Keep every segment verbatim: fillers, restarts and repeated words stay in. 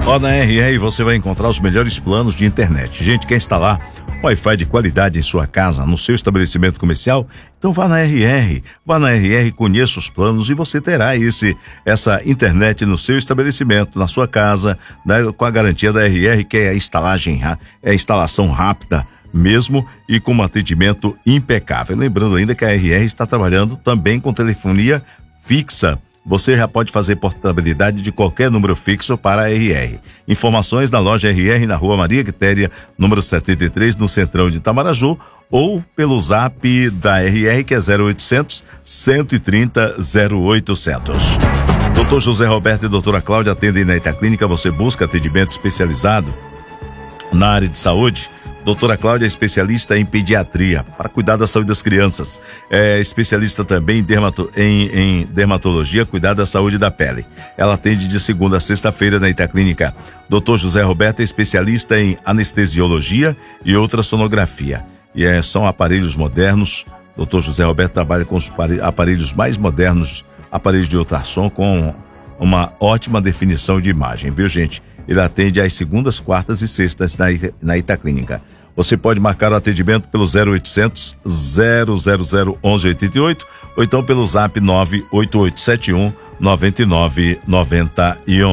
Ó, na R R você vai encontrar os melhores planos de internet. Gente, quer instalar Wi-Fi de qualidade em sua casa, no seu estabelecimento comercial? Então vá na R R, vá na R R, conheça os planos e você terá esse, essa internet no seu estabelecimento, na sua casa, né, com a garantia da R R, que é a instalagem, é a instalação rápida mesmo e com um atendimento impecável. Lembrando ainda que a R R está trabalhando também com telefonia fixa. Você já pode fazer portabilidade de qualquer número fixo para a R R. Informações na loja R R na Rua Maria Quitéria, número setenta e três, no Centrão de Itamaraju, ou pelo zap da R R, que é zero oitocentos, cento e trinta, zero oitocentos. doutor José Roberto e doutora Cláudia atendem na Itaclínica. Você busca atendimento especializado na área de saúde? Doutora Cláudia é especialista em pediatria, para cuidar da saúde das crianças. É especialista também em, dermato, em, em dermatologia, cuidar da saúde da pele. Ela atende de segunda a sexta-feira na Itaclínica. doutor José Roberto é especialista em anestesiologia e ultrassonografia. E é, são aparelhos modernos. doutor José Roberto trabalha com os aparelhos mais modernos, aparelhos de ultrassom com uma ótima definição de imagem, viu, gente? Ele atende às segundas, quartas e sextas na, na Itaclínica. Você pode marcar o atendimento pelo zero oitocentos, zero zero zero, onze oitenta e oito ou então pelo zap nove oito oito sete um, nove nove nove um.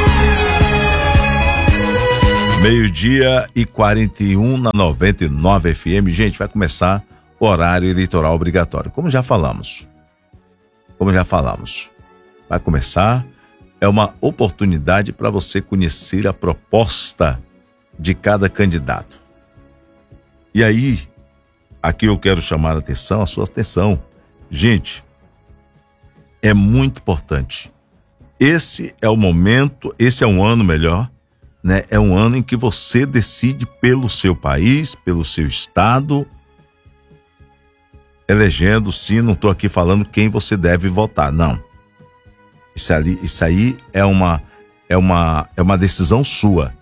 Meio-dia e quarenta e um na noventa e nove F M. Gente, vai começar o horário eleitoral obrigatório. Como já falamos. Como já falamos. Vai começar. É uma oportunidade para você conhecer a proposta de cada candidato. E aí, aqui eu quero chamar a atenção, a sua atenção. Gente, é muito importante. Esse é o momento, esse é um ano melhor, né? É um ano em que você decide pelo seu país, pelo seu estado, elegendo, sim, não estou aqui falando quem você deve votar, não. Isso, ali, isso aí é uma, é, uma, é uma decisão sua.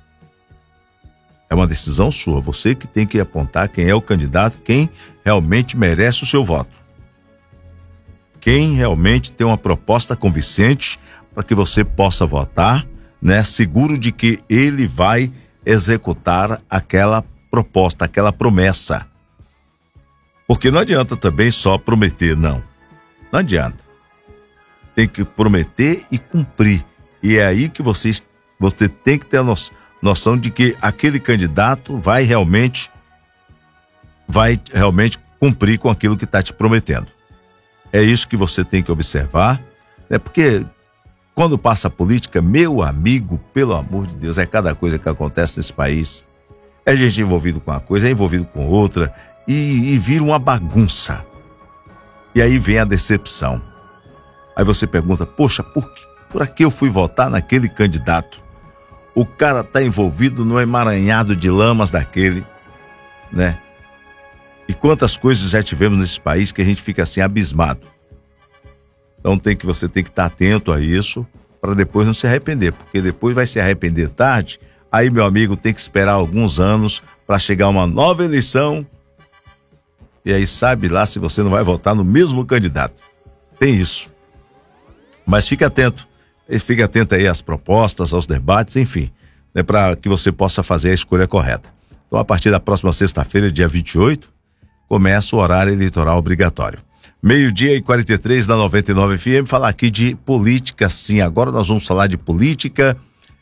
É uma decisão sua. Você que tem que apontar quem é o candidato, quem realmente merece o seu voto. Quem realmente tem uma proposta convincente para que você possa votar, né? Seguro de que ele vai executar aquela proposta, aquela promessa. Porque não adianta também só prometer, não. Não adianta. Tem que prometer e cumprir. E é aí que você, você tem que ter a noção de que aquele candidato vai realmente, vai realmente cumprir com aquilo que está te prometendo. É isso que você tem que observar, né? Porque quando passa a política, meu amigo, pelo amor de Deus, é cada coisa que acontece nesse país. É gente envolvida com uma coisa, é envolvido com outra, e, e vira uma bagunça. E aí vem a decepção. Aí você pergunta, poxa, por, que, por que eu fui votar naquele candidato? O cara está envolvido no emaranhado de lamas daquele, né? E quantas coisas já tivemos nesse país que a gente fica assim abismado. Então tem que, você tem que estar atento a isso para depois não se arrepender, porque depois vai se arrepender tarde. Aí, meu amigo, tem que esperar alguns anos para chegar uma nova eleição. E aí sabe lá se você não vai votar no mesmo candidato. Tem isso. Mas fique atento, fique atento aí às propostas, aos debates, enfim, né, para que você possa fazer a escolha correta. Então, a partir da próxima sexta-feira, dia vinte e oito, começa o horário eleitoral obrigatório. Meio-dia e quarenta e três na noventa e nove F M, falar aqui de política, sim. Agora nós vamos falar de política.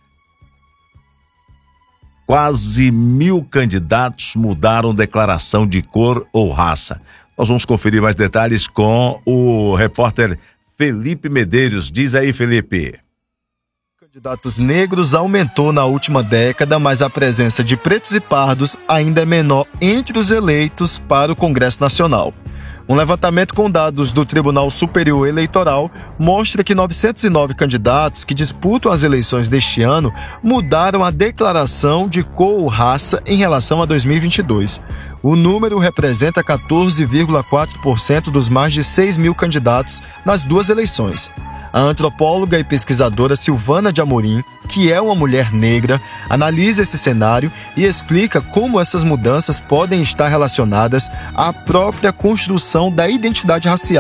Quase mil candidatos mudaram declaração de cor ou raça. Nós vamos conferir mais detalhes com o repórter Felipe Medeiros. Diz aí, Felipe. Candidatos negros aumentou na última década, mas a presença de pretos e pardos ainda é menor entre os eleitos para o Congresso Nacional. Um levantamento com dados do Tribunal Superior Eleitoral mostra que novecentos e nove candidatos que disputam as eleições deste ano mudaram a declaração de cor ou raça em relação a dois mil e vinte e dois. O número representa quatorze vírgula quatro por cento dos mais de seis mil candidatos nas duas eleições. A antropóloga e pesquisadora Silvana de Amorim, que é uma mulher negra, analisa esse cenário e explica como essas mudanças podem estar relacionadas à própria construção da identidade racial.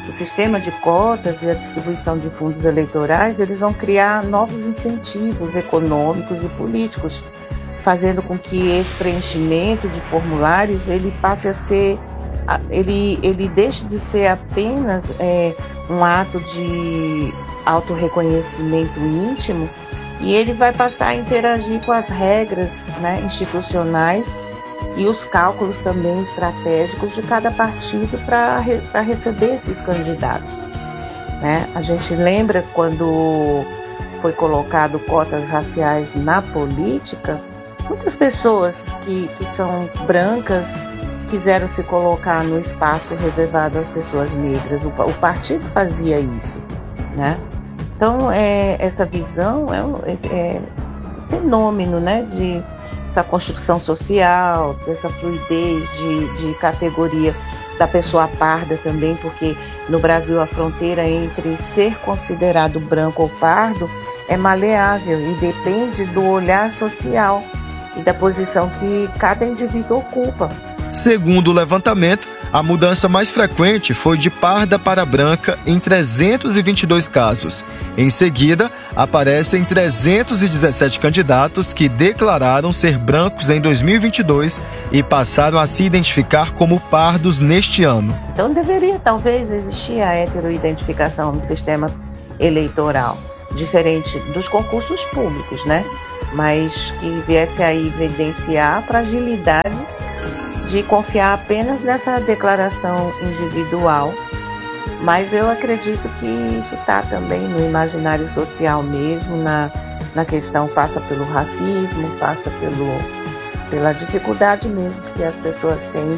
o sistema de cotas e a distribuição de fundos eleitorais, eles vão criar novos incentivos econômicos e políticos, fazendo com que esse preenchimento de formulários ele passe a ser, ele, ele deixe de ser apenas é, um ato de autorreconhecimento íntimo, e ele vai passar a interagir com as regras, né, institucionais e os cálculos também estratégicos de cada partido para re, para receber esses candidatos, né? A gente lembra quando foi colocado cotas raciais na política, muitas pessoas que, que são brancas quiseram se colocar no espaço reservado às pessoas negras. O, o partido fazia isso, né? Então, é, essa visão é um é, é fenômeno, né, de essa construção social, dessa fluidez de, de categoria da pessoa parda também, porque no Brasil a fronteira entre ser considerado branco ou pardo é maleável e depende do olhar social e da posição que cada indivíduo ocupa. Segundo o levantamento, a mudança mais frequente foi de parda para branca em trezentos e vinte e dois casos. Em seguida, aparecem trezentos e dezessete candidatos que declararam ser brancos em dois mil e vinte e dois e passaram a se identificar como pardos neste ano. Então deveria talvez existir a heteroidentificação no sistema eleitoral, diferente dos concursos públicos, né? Mas que viesse a evidenciar a fragilidade de confiar apenas nessa declaração individual, mas eu acredito que isso está também no imaginário social mesmo, na, na questão passa pelo racismo, passa pelo, pela dificuldade mesmo que as pessoas têm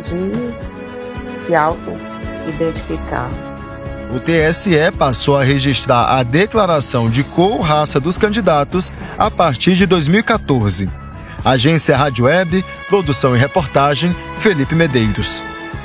de se auto-identificar. O T S E passou a registrar a declaração de cor ou raça dos candidatos a partir de dois mil e quatorze. Agência Rádio Web, produção e reportagem, Felipe Medeiros.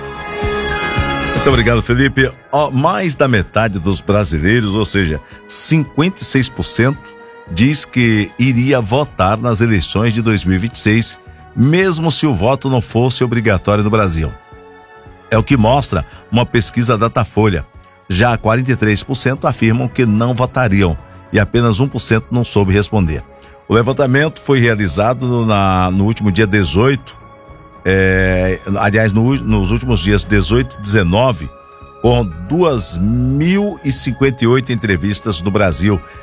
Muito obrigado, Felipe. Oh, mais da metade dos brasileiros, ou seja, cinquenta e seis por cento, diz que iria votar nas eleições de dois mil e vinte e seis, mesmo se o voto não fosse obrigatório no Brasil. É o que mostra uma pesquisa Datafolha. Já quarenta e três por cento afirmam que não votariam e apenas um por cento não soube responder. O levantamento foi realizado no, na, no último dia dezoito, é, aliás, no, nos últimos dias dezoito e dezenove, com duas mil e cinquenta e oito entrevistas no Brasil,